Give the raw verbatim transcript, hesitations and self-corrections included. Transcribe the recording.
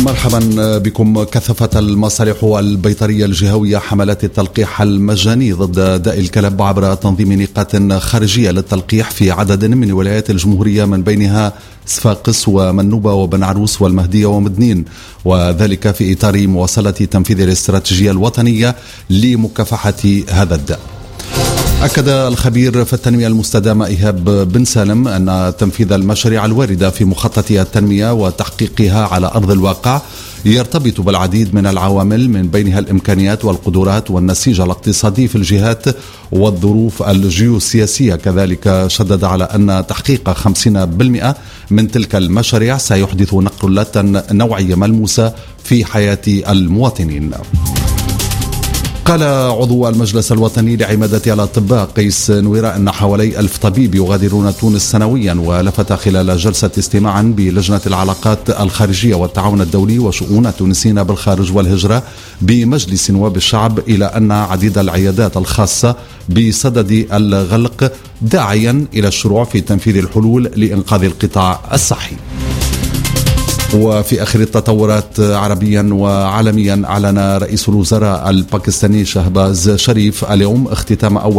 مرحبا بكم. كثفت المصالح البيطرية الجهوية حملات التلقيح المجاني ضد داء الكلب عبر تنظيم نقاط خارجية للتلقيح في عدد من ولايات الجمهورية، من بينها صفاقس ومنوبة وبن عروس والمهدية ومدنين، وذلك في إطار مواصلة تنفيذ الاستراتيجية الوطنية لمكافحة هذا الداء. أكد الخبير في التنمية المستدامة إيهاب بن سالم أن تنفيذ المشاريع الواردة في مخطط التنمية وتحقيقها على أرض الواقع يرتبط بالعديد من العوامل، من بينها الإمكانيات والقدرات والنسيج الاقتصادي في الجهات والظروف الجيوسياسية. كذلك شدد على أن تحقيق خمسين بالمئة من تلك المشاريع سيحدث نقلة نوعية ملموسة في حياة المواطنين. قال عضو المجلس الوطني لعمادة الأطباء قيس نويرة أن حوالي ألف طبيب يغادرون تونس سنويا، ولفت خلال جلسة استماع بلجنة العلاقات الخارجية والتعاون الدولي وشؤون التونسيين بالخارج والهجرة بمجلس نواب الشعب إلى أن عديد العيادات الخاصة بصدد الغلق، داعيا إلى الشروع في تنفيذ الحلول لإنقاذ القطاع الصحي. وفي آخر التطورات عربيا وعالميا، أعلن رئيس الوزراء الباكستاني شهباز شريف اليوم اختتام أول